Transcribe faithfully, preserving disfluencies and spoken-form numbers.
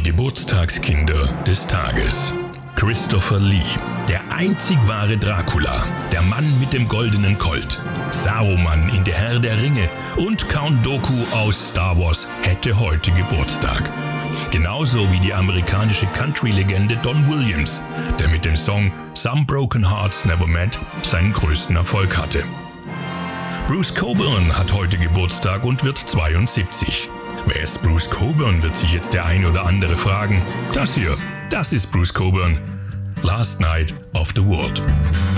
Geburtstagskinder des Tages. Christopher Lee, der einzig wahre Dracula, der Mann mit dem goldenen Colt, Saruman in Der Herr der Ringe und Count Dooku aus Star Wars hätte heute Geburtstag. Genauso wie die amerikanische Country-Legende Don Williams, der mit dem Song Some Broken Hearts Never Met seinen größten Erfolg hatte. Bruce Cockburn hat heute Geburtstag und wird zweiundsiebzig. Wer ist Bruce Cockburn, wird sich jetzt der ein oder andere fragen. Das hier, das ist Bruce Cockburn. Last Night of the World.